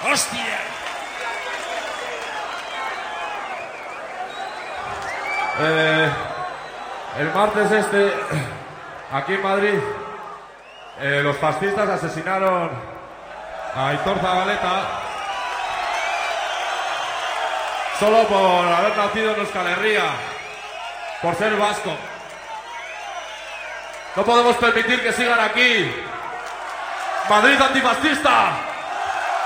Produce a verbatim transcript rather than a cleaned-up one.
¡Hostia! Eh, el martes este, aquí en Madrid, eh, los fascistas asesinaron a Aitor Zabaleta solo por haber nacido en Euskal Herria, por ser vasco. No podemos permitir que sigan aquí. Madrid antifascista.